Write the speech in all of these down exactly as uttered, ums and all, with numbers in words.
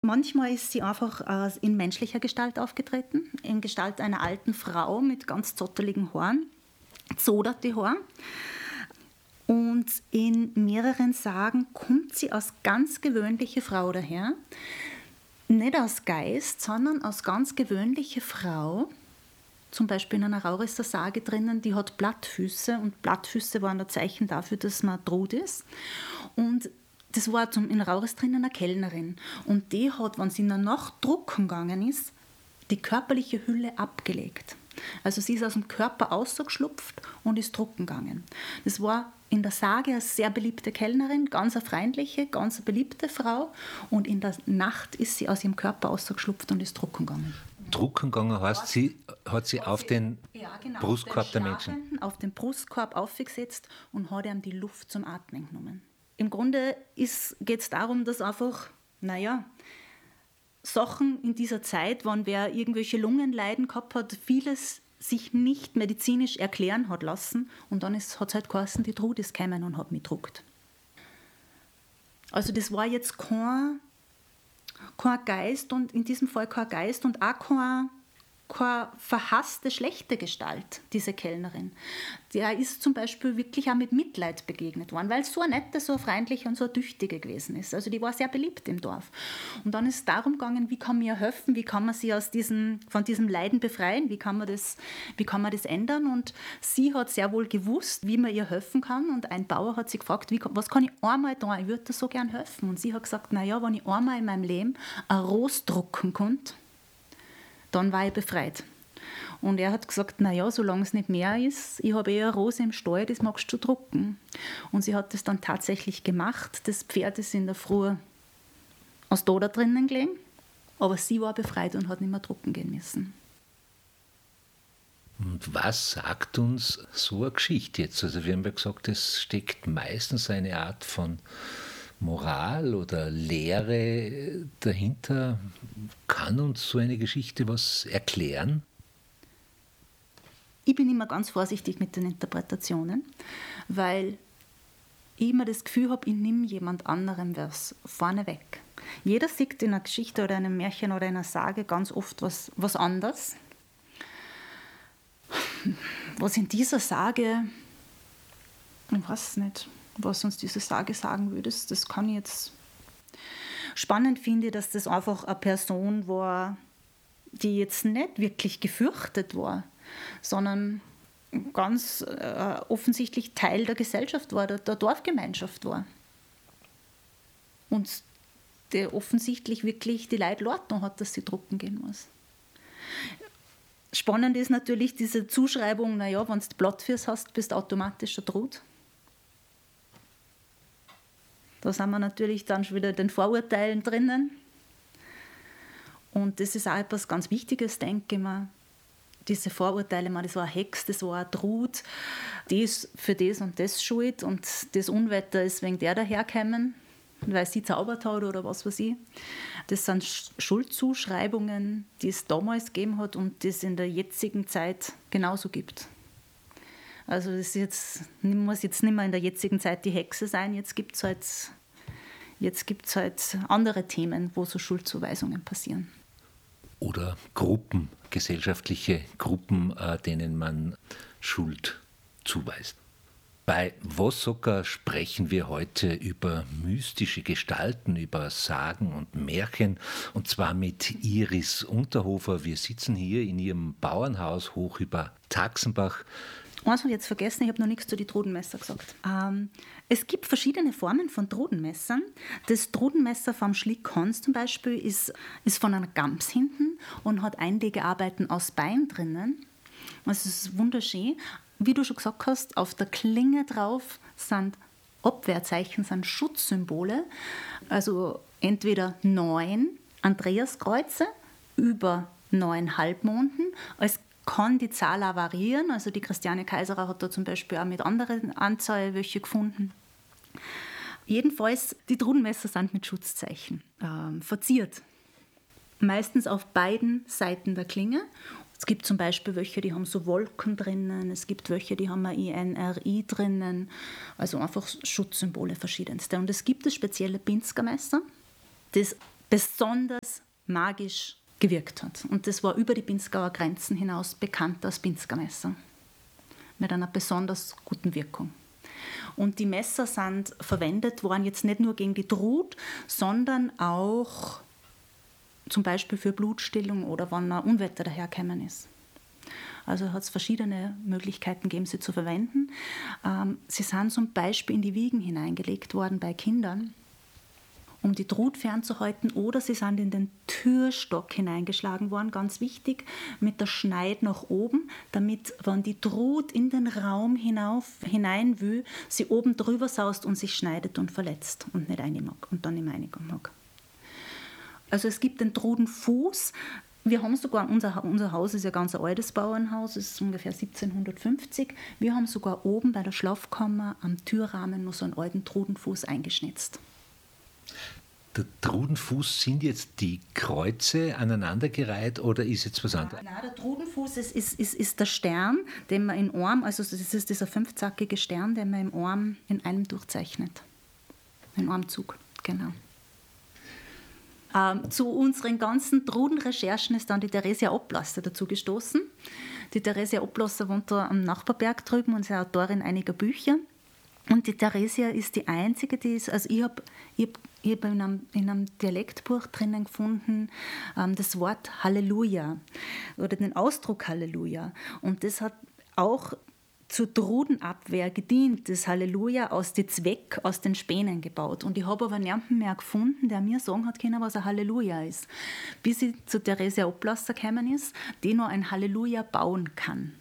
Manchmal ist sie einfach äh, in menschlicher Gestalt aufgetreten, in Gestalt einer alten Frau mit ganz zotteligen Haaren, zoderte Haare. Und in mehreren Sagen kommt sie als ganz gewöhnliche Frau daher. Nicht als Geist, sondern als ganz gewöhnliche Frau. Zum Beispiel in einer Raurisser Sage drinnen, die hat Blattfüße. Und Blattfüße waren ein Zeichen dafür, dass man tot ist. Und das war zum, in Rauris drinnen eine Kellnerin. Und die hat, wenn sie in der Nacht drucken gegangen ist, die körperliche Hülle abgelegt. Also sie ist aus dem Körper ausgeschlupft und ist drucken gegangen. Das war in der Sage eine sehr beliebte Kellnerin, ganz eine freundliche, ganz eine beliebte Frau. Und in der Nacht ist sie aus ihrem Körper ausgeschlupft und ist drucken gegangen. Drucken gegangen heißt, sie hat sie auf den ja, genau, Brustkorb auf der Menschen. Auf den Brustkorb aufgesetzt und hat ihm die Luft zum Atmen genommen. Im Grunde geht es darum, dass einfach, naja, Sachen in dieser Zeit, wenn wer irgendwelche Lungenleiden gehabt hat, vieles sich nicht medizinisch erklären hat lassen. Und dann hat es halt geheißen, die Trud ist gekommen und hat mich gedruckt. Also das war jetzt kein, kein Geist und in diesem Fall kein Geist und auch kein, keine verhasste, schlechte Gestalt, diese Kellnerin. Der ist zum Beispiel wirklich auch mit Mitleid begegnet worden, weil es so eine nette, so eine freundliche und so eine tüchtige gewesen ist. Also die war sehr beliebt im Dorf. Und dann ist es darum gegangen, wie kann man ihr helfen, wie kann man sie aus diesem, von diesem Leiden befreien, wie kann man das, wie kann man das ändern. Und sie hat sehr wohl gewusst, wie man ihr helfen kann. Und ein Bauer hat sie gefragt, wie, was kann ich einmal tun, ich würde dir so gern helfen. Und sie hat gesagt, naja, wenn ich einmal in meinem Leben ein Ros drucken konnte, dann war ich befreit. Und er hat gesagt, naja, solange es nicht mehr ist, ich habe eher eine Rose im Stall, das magst du drucken. Und sie hat das dann tatsächlich gemacht. Das Pferd ist in der Früh aus da drinnen gelegen, aber sie war befreit und hat nicht mehr drucken gehen müssen. Und was sagt uns so eine Geschichte jetzt? Also wir haben ja gesagt, es steckt meistens eine Art von Moral oder Lehre dahinter. Kann uns so eine Geschichte was erklären? Ich bin immer ganz vorsichtig mit den Interpretationen, weil ich immer das Gefühl habe, ich nehme jemand anderem was vorne weg. Jeder sieht in einer Geschichte oder einem Märchen oder einer Sage ganz oft was, was anderes. Was in dieser Sage, ich weiß nicht, was uns diese Sage sagen würde, das kann ich jetzt... Spannend finde ich, dass das einfach eine Person war, die jetzt nicht wirklich gefürchtet war, sondern ganz äh, offensichtlich Teil der Gesellschaft war, der, der Dorfgemeinschaft war. Und der offensichtlich wirklich die Leute lauten hat, dass sie drucken gehen muss. Spannend ist natürlich diese Zuschreibung, naja, wenn du Blattfüße hast, bist du automatisch ein Trud. Da sind wir natürlich dann schon wieder in den Vorurteilen drinnen. Und das ist auch etwas ganz Wichtiges, denke ich mir. Diese Vorurteile, man, das war eine Hex, das war ein Trud, die ist für das und das schuld und das Unwetter ist wegen der dahergekommen, weil sie zaubert hat oder was weiß ich. Das sind Schuldzuschreibungen, die es damals gegeben hat und die es in der jetzigen Zeit genauso gibt. Also das jetzt, muss jetzt nicht mehr in der jetzigen Zeit die Hexe sein, jetzt gibt es halt, jetzt gibt's halt andere Themen, wo so Schuldzuweisungen passieren. Oder Gruppen, gesellschaftliche Gruppen, denen man Schuld zuweist. Bei Vossocker sprechen wir heute über mystische Gestalten, über Sagen und Märchen, und zwar mit Iris Unterhofer. Wir sitzen hier in ihrem Bauernhaus hoch über Taxenbach. Eins habe ich jetzt vergessen, ich habe noch nichts zu den Trudenmesser gesagt. Ähm, es gibt verschiedene Formen von Trudenmessern. Das Trudenmesser vom Schlick-Hans zum Beispiel ist, ist von einer Gams hinten und hat Einlegearbeiten aus Bein drinnen. Also es ist wunderschön. Wie du schon gesagt hast, auf der Klinge drauf sind Abwehrzeichen, sind Schutzsymbole. Also entweder neun Andreaskreuze über neun Halbmonden. Es kann die Zahl auch variieren. Also die Christiane Kaiserer hat da zum Beispiel auch mit anderen Anzahl welche gefunden. Jedenfalls, die Trudenmesser sind mit Schutzzeichen ähm, verziert. Meistens auf beiden Seiten der Klinge. Es gibt zum Beispiel welche, die haben so Wolken drinnen, es gibt welche, die haben ein I N R I drinnen, also einfach Schutzsymbole verschiedenste. Und es gibt das spezielle Pinzgermesser, das besonders magisch gewirkt hat. Und das war über die Pinzgauer Grenzen hinaus bekannt als Pinzgermesser. Mit einer besonders guten Wirkung. Und die Messer sind verwendet worden jetzt nicht nur gegen die Trud, sondern auch zum Beispiel für Blutstillung oder wenn ein Unwetter dahergekommen ist. Also hat es verschiedene Möglichkeiten gegeben, sie zu verwenden. Ähm, sie sind zum Beispiel in die Wiegen hineingelegt worden bei Kindern, um die Trud fernzuhalten, oder sie sind in den Türstock hineingeschlagen worden, ganz wichtig, mit der Schneid nach oben, damit, wenn die Trud in den Raum hinauf, hinein will, sie oben drüber saust und sich schneidet und verletzt und nicht rein mag und dann nicht mehr rein mag. Also es gibt den Trudenfuß. Wir haben sogar, unser, unser Haus ist ja ganz ein altes Bauernhaus, es ist ungefähr siebzehnhundertfünfzig. Wir haben sogar oben bei der Schlafkammer am Türrahmen noch so einen alten Trudenfuß eingeschnitzt. Der Trudenfuß, sind jetzt die Kreuze aneinandergereiht oder ist jetzt was anderes? Nein, der Trudenfuß ist, ist, ist, ist der Stern, den man in Arm, also das ist dieser fünfzackige Stern, den man im Arm in einem durchzeichnet. Im Armzug, genau. Ähm, zu unseren ganzen Trudenrecherchen ist dann die Theresia Oblasser dazu gestoßen. Die Theresia Oblasser wohnt da am Nachbarberg drüben und ist Autorin einiger Bücher. Und die Theresia ist die einzige, die ist, also ich habe ich hab, ich hab in, einem, in einem Dialektbuch drinnen gefunden, ähm, das Wort Halleluja oder den Ausdruck Halleluja. Und das hat auch zur Trudenabwehr gedient, das Halleluja aus den Zweck, aus den Spänen gebaut. Und ich habe aber niemanden mehr gefunden, der mir sagen hat können, was ein Halleluja ist. Bis ich zu Theresia Oblasser gekommen ist, die noch ein Halleluja bauen kann.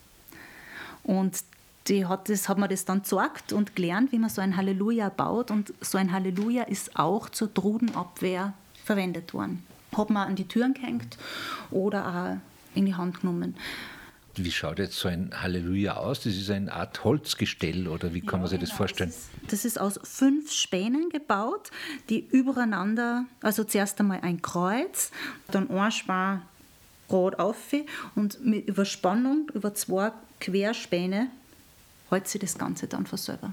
Und die hat, das, hat mir das dann gezeigt und gelernt, wie man so ein Halleluja baut. Und so ein Halleluja ist auch zur Trudenabwehr verwendet worden. Hat man an die Türen gehängt oder auch in die Hand genommen. Wie schaut jetzt so ein Halleluja aus? Das ist eine Art Holzgestell oder wie kann ja, man sich das genau vorstellen? Das ist, das ist aus fünf Spänen gebaut, die übereinander, also zuerst einmal ein Kreuz, dann ein Span gerade auf und mit Überspannung über zwei Querspäne hält sich das Ganze dann von selber.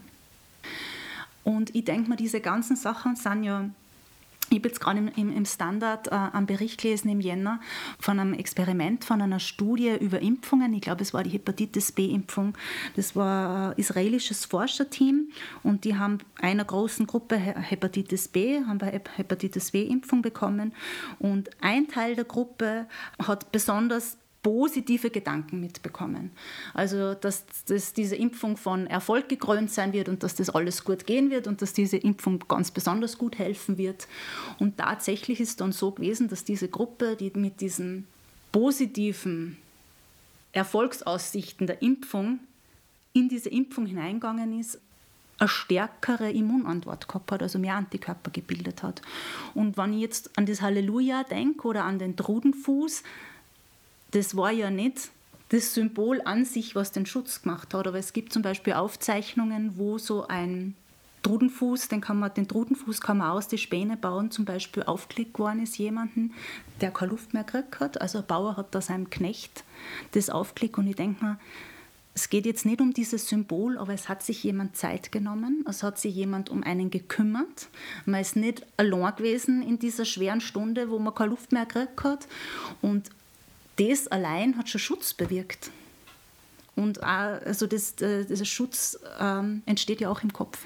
Und ich denke mir, diese ganzen Sachen sind ja, ich habe jetzt gerade im, im Standard äh, einen Bericht gelesen im Jänner von einem Experiment, von einer Studie über Impfungen. Ich glaube, es war die Hepatitis B-Impfung. Das war ein israelisches Forscherteam und die haben einer großen Gruppe Hepatitis B, haben eine Hepatitis B-Impfung bekommen. Und ein Teil der Gruppe hat besonders positive Gedanken mitbekommen. Also, dass, dass diese Impfung von Erfolg gekrönt sein wird und dass das alles gut gehen wird und dass diese Impfung ganz besonders gut helfen wird. Und tatsächlich ist dann so gewesen, dass diese Gruppe, die mit diesen positiven Erfolgsaussichten der Impfung in diese Impfung hineingegangen ist, eine stärkere Immunantwort gehabt hat, also mehr Antikörper gebildet hat. Und wenn ich jetzt an das Halleluja denke oder an den Trudenfuß, das war ja nicht das Symbol an sich, was den Schutz gemacht hat, aber es gibt zum Beispiel Aufzeichnungen, wo so ein Trudenfuß, den, kann man, den Trudenfuß kann man aus den Späne bauen, zum Beispiel aufgelegt worden ist jemanden, der keine Luft mehr gekriegt hat. Also ein Bauer hat da seinem Knecht das aufgelegt und ich denke mir, es geht jetzt nicht um dieses Symbol, aber es hat sich jemand Zeit genommen, es hat sich jemand um einen gekümmert. Man ist nicht allein gewesen in dieser schweren Stunde, wo man keine Luft mehr gekriegt hat und das allein hat schon Schutz bewirkt. Und auch, also das, dieser Schutz ähm, entsteht ja auch im Kopf.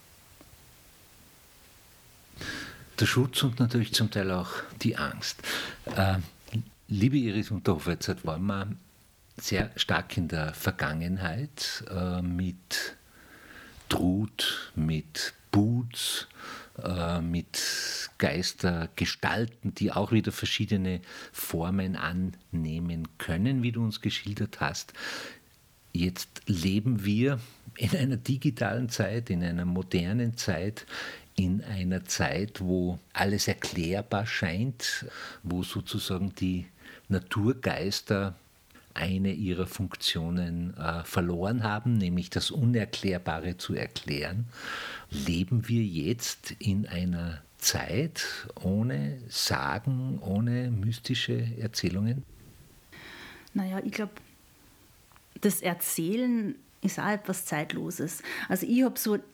Der Schutz und natürlich zum Teil auch die Angst. Äh, liebe Iris Unterhofer, jetzt waren wir sehr stark in der Vergangenheit äh, mit Trud, mit Boots, äh, mit Geistergestalten, die auch wieder verschiedene Formen annehmen können, wie du uns geschildert hast. Jetzt leben wir in einer digitalen Zeit, in einer modernen Zeit, in einer Zeit, wo alles erklärbar scheint, wo sozusagen die Naturgeister eine ihrer Funktionen äh, verloren haben, nämlich das Unerklärbare zu erklären. Leben wir jetzt in einer Zeit ohne Sagen, ohne mystische Erzählungen? Naja, ich glaube, das Erzählen ist auch etwas Zeitloses. Also ich habe so, ich,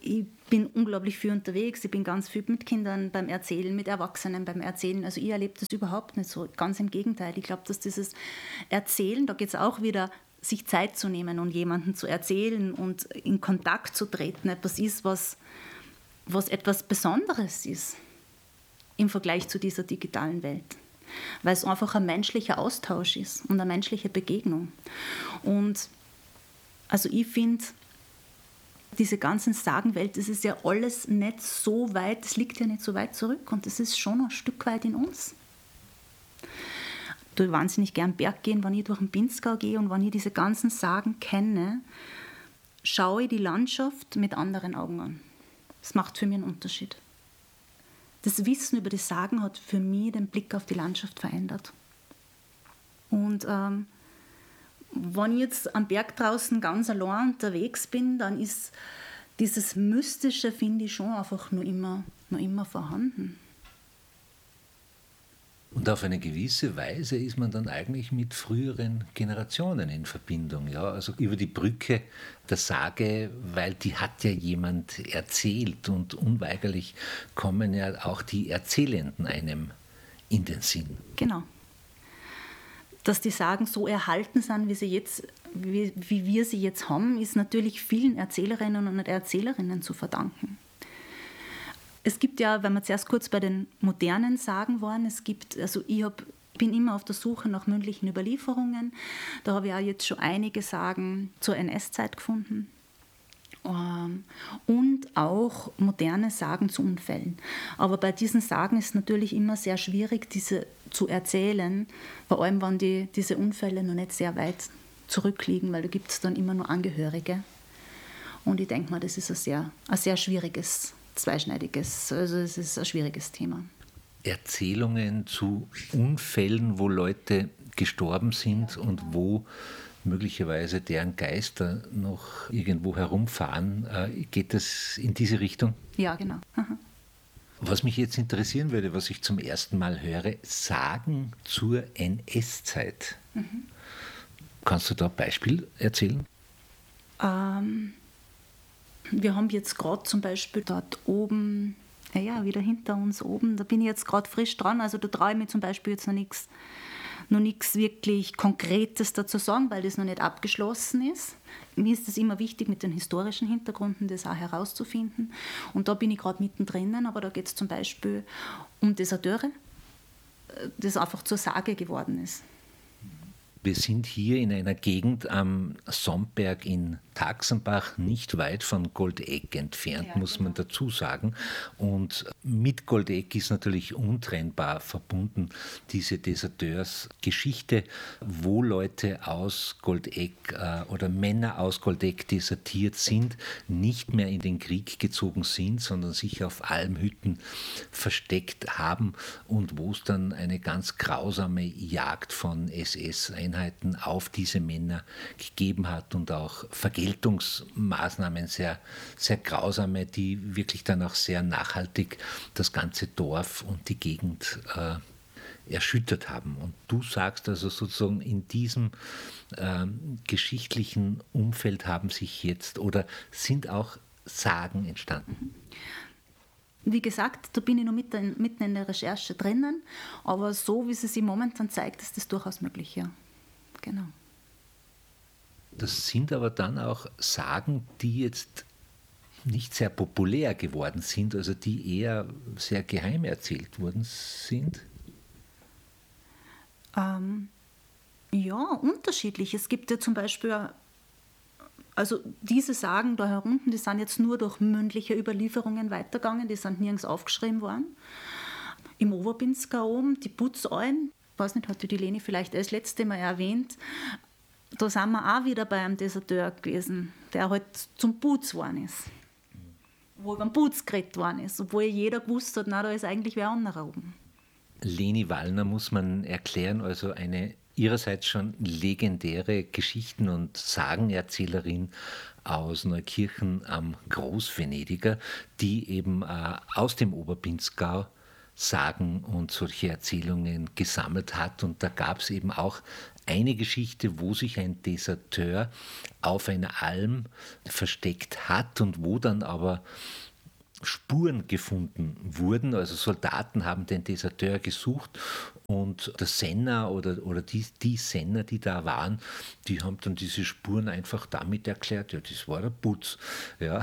bin unglaublich viel unterwegs, ich bin ganz viel mit Kindern beim Erzählen, mit Erwachsenen beim Erzählen. Also ich erlebe das überhaupt nicht so, ganz im Gegenteil. Ich glaube, dass dieses Erzählen, da geht es auch wieder, sich Zeit zu nehmen und jemanden zu erzählen und in Kontakt zu treten, etwas ist, was, was etwas Besonderes ist im Vergleich zu dieser digitalen Welt. Weil es einfach ein menschlicher Austausch ist und eine menschliche Begegnung. Und also ich finde, diese ganzen Sagenwelt, das ist ja alles nicht so weit, das liegt ja nicht so weit zurück und das ist schon ein Stück weit in uns. Ich tue wahnsinnig gern Berg gehen, wenn ich durch den Pinzgau gehe und wenn ich diese ganzen Sagen kenne, schaue ich die Landschaft mit anderen Augen an. Das macht für mich einen Unterschied. Das Wissen über die Sagen hat für mich den Blick auf die Landschaft verändert. Und ähm, wenn ich jetzt am Berg draußen ganz allein unterwegs bin, dann ist dieses Mystische, finde ich, schon einfach nur immer, nur immer vorhanden. Und auf eine gewisse Weise ist man dann eigentlich mit früheren Generationen in Verbindung, ja, also über die Brücke der Sage, weil die hat ja jemand erzählt und unweigerlich kommen ja auch die Erzählenden einem in den Sinn. Genau. Dass die Sagen so erhalten sind, wie, sie jetzt, wie, wie wir sie jetzt haben, ist natürlich vielen Erzählerinnen und Erzählerinnen zu verdanken. Es gibt ja, wenn wir zuerst kurz bei den modernen Sagen waren, es gibt, also ich hab, bin immer auf der Suche nach mündlichen Überlieferungen. Da habe ich auch jetzt schon einige Sagen zur N S-Zeit gefunden. Und auch moderne Sagen zu Unfällen. Aber bei diesen Sagen ist es natürlich immer sehr schwierig, diese zu erzählen, vor allem wenn die, diese Unfälle noch nicht sehr weit zurückliegen, weil da gibt es dann immer nur Angehörige. Und ich denke mal, das ist ein sehr, ein sehr schwieriges, zweischneidiges, also es ist ein schwieriges Thema. Erzählungen zu Unfällen, wo Leute gestorben sind und wo möglicherweise deren Geister noch irgendwo herumfahren. Geht das in diese Richtung? Ja, genau. Aha. Was mich jetzt interessieren würde, was ich zum ersten Mal höre, Sagen zur N S-Zeit. Mhm. Kannst du da ein Beispiel erzählen? Ähm, wir haben jetzt gerade zum Beispiel dort oben, ja, ja, wieder hinter uns oben, da bin ich jetzt gerade frisch dran, also da traue ich mir zum Beispiel jetzt noch nichts noch nichts wirklich Konkretes dazu sagen, weil das noch nicht abgeschlossen ist. Mir ist es immer wichtig, mit den historischen Hintergründen das auch herauszufinden. Und da bin ich gerade mittendrin, aber da geht es zum Beispiel um Deserteure, das einfach zur Sage geworden ist. Wir sind hier in einer Gegend am Somberg in Taxenbach, nicht weit von Goldeck entfernt, ja, muss man genau. dazu sagen. Und mit Goldeck ist natürlich untrennbar verbunden diese Deserteursgeschichte, wo Leute aus Goldeck äh, oder Männer aus Goldeck desertiert sind, nicht mehr in den Krieg gezogen sind, sondern sich auf Almhütten versteckt haben und wo es dann eine ganz grausame Jagd von S S-Einheiten auf diese Männer gegeben hat und auch Vergeltungsmaßnahmen, sehr, sehr grausame, die wirklich dann auch sehr nachhaltig das ganze Dorf und die Gegend äh, erschüttert haben. Und du sagst also sozusagen, in diesem äh, geschichtlichen Umfeld haben sich jetzt oder sind auch Sagen entstanden. Wie gesagt, da bin ich noch mitten, mitten in der Recherche drinnen, aber so wie sie sich momentan zeigt, ist das durchaus möglich, ja. Genau. Das sind aber dann auch Sagen, die jetzt nicht sehr populär geworden sind, also die eher sehr geheim erzählt worden sind? Ähm, ja, unterschiedlich. Es gibt ja zum Beispiel, also diese Sagen da herunten, die sind jetzt nur durch mündliche Überlieferungen weitergegangen, die sind nirgends aufgeschrieben worden. Im Oberpinzgau oben, die Putzallen, ich weiß nicht, hat die Leni vielleicht das letzte Mal erwähnt, da sind wir auch wieder bei einem Deserteur gewesen, der halt zum Putz geworden ist. Wo über den Putz geredet worden ist, obwohl jeder gewusst hat, na, da ist eigentlich wer anderer oben. Leni Wallner muss man erklären, also eine ihrerseits schon legendäre Geschichten- und Sagenerzählerin aus Neukirchen am Großvenediger, die eben äh, aus dem Oberpinzgau Sagen und solche Erzählungen gesammelt hat. Und da gab es eben auch eine Geschichte, wo sich ein Deserteur auf einer Alm versteckt hat und wo dann aber Spuren gefunden wurden. Also Soldaten haben den Deserteur gesucht und der Senner oder, oder die, die Senner, die da waren, die haben dann diese Spuren einfach damit erklärt, ja, das war der Putz. Ja.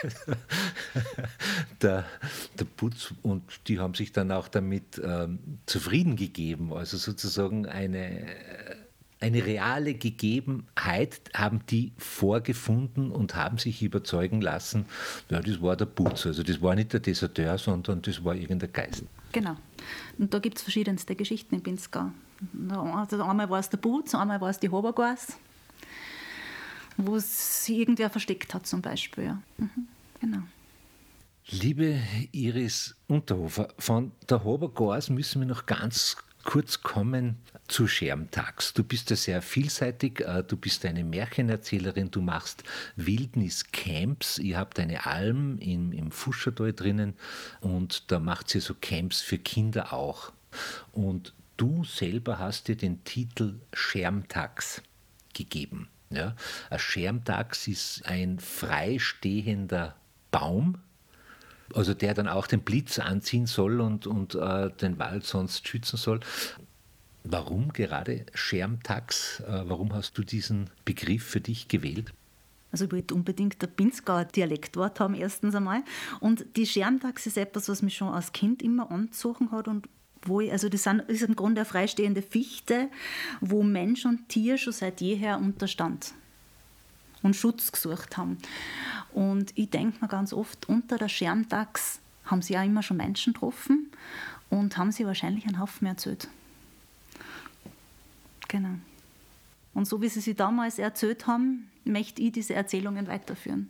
der, der Putz, und die haben sich dann auch damit ähm, zufrieden gegeben. Also sozusagen eine... Eine reale Gegebenheit haben die vorgefunden und haben sich überzeugen lassen, ja, das war der Putz. Also das war nicht der Deserteur, sondern das war irgendein Geist. Genau. Und da gibt es verschiedenste Geschichten in Pinzgau. Also einmal war es der Putz, einmal war es die Hobergors, wo es irgendwer versteckt hat zum Beispiel. Ja. Mhm. Genau. Liebe Iris Unterhofer, von der Hobergors müssen wir noch ganz kurz kommen zu Schermtags. Du bist ja sehr vielseitig, du bist eine Märchenerzählerin, du machst Wildniscamps, ihr habt eine Alm im, im Fuschertal drinnen und da macht ihr so Camps für Kinder auch. Und du selber hast dir den Titel Schermtags gegeben. Ja? Ein Schermtags ist ein freistehender Baum, also der dann auch den Blitz anziehen soll und, und äh, den Wald sonst schützen soll. Warum gerade Schermtags? Äh, warum hast du diesen Begriff für dich gewählt? Also ich wollte unbedingt ein Pinzgauer Dialektwort haben, erstens einmal. Und die Schermtags ist etwas, was mich schon als Kind immer angezogen hat und wo ich, also das ist im Grunde eine freistehende Fichte, wo Mensch und Tier schon seit jeher unterstand und Schutz gesucht haben. Und ich denke mir ganz oft, unter der Schermtags haben sie auch immer schon Menschen getroffen und haben sie wahrscheinlich einen Haufen erzählt. Genau. Und so wie sie sie damals erzählt haben, möchte ich diese Erzählungen weiterführen.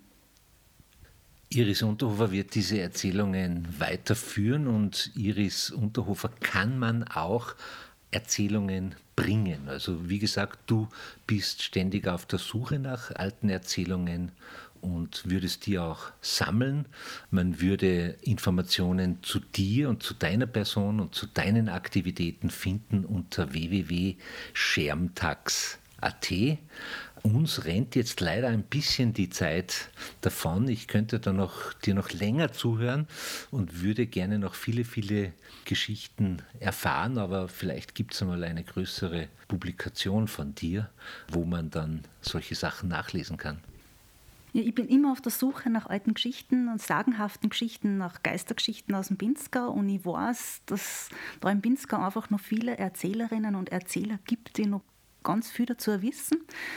Iris Unterhofer wird diese Erzählungen weiterführen und Iris Unterhofer kann man auch Erzählungen bringen. Also wie gesagt, du bist ständig auf der Suche nach alten Erzählungen und würdest die auch sammeln. Man würde Informationen zu dir und zu deiner Person und zu deinen Aktivitäten finden unter w w w punkt schermtags punkt a t. Uns rennt jetzt leider ein bisschen die Zeit davon. Ich könnte da noch, dir noch länger zuhören und würde gerne noch viele, viele Geschichten erfahren, aber vielleicht gibt es einmal eine größere Publikation von dir, wo man dann solche Sachen nachlesen kann. Ja, ich bin immer auf der Suche nach alten Geschichten und sagenhaften Geschichten, nach Geistergeschichten aus dem Pinzgau und ich weiß, dass da im Pinzgau einfach noch viele Erzählerinnen und Erzähler gibt, die noch ganz viel dazu wissen.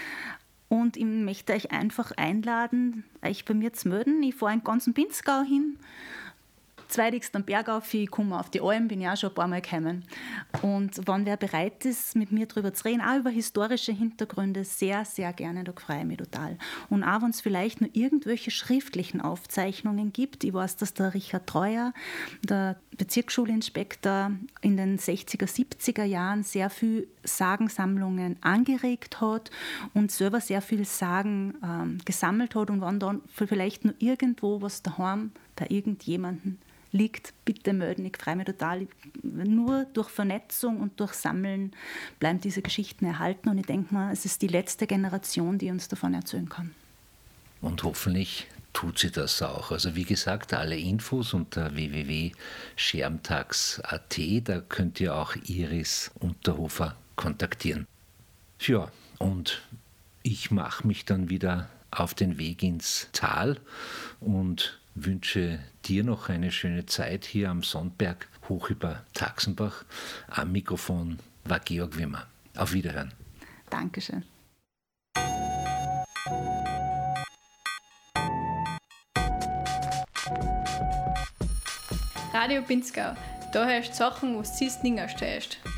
Und ich möchte euch einfach einladen, euch bei mir zu melden. Ich fahre in den ganzen Pinzgau hin. Zweitigst am Berg auf, ich komme auf die Alm, bin ja auch schon ein paar Mal gekommen. Und wenn wer bereit ist, mit mir darüber zu reden, auch über historische Hintergründe, sehr, sehr gerne, da freue ich mich total. Und auch wenn es vielleicht nur irgendwelche schriftlichen Aufzeichnungen gibt. Ich weiß, dass der Richard Treuer, der Bezirksschulinspektor, in den sechziger, siebziger Jahren sehr viel Sagensammlungen angeregt hat und selber sehr viel Sagen ähm, gesammelt hat. Und wenn dann vielleicht nur irgendwo was daheim bei irgendjemandem liegt, bitte melden. Ich freue mich total. Nur durch Vernetzung und durch Sammeln bleiben diese Geschichten erhalten und ich denke mal, es ist die letzte Generation, die uns davon erzählen kann. Und hoffentlich tut sie das auch. Also wie gesagt, alle Infos unter w w w punkt schermtags punkt a t, da könnt ihr auch Iris Unterhofer kontaktieren. Ja, und ich mache mich dann wieder auf den Weg ins Tal und wünsche dir noch eine schöne Zeit hier am Sonnberg hoch über Taxenbach. Am Mikrofon war Georg Wimmer. Auf Wiederhören. Dankeschön. Radio Pinzgau. Da hörst du Sachen, was du siehst, nicht stehst.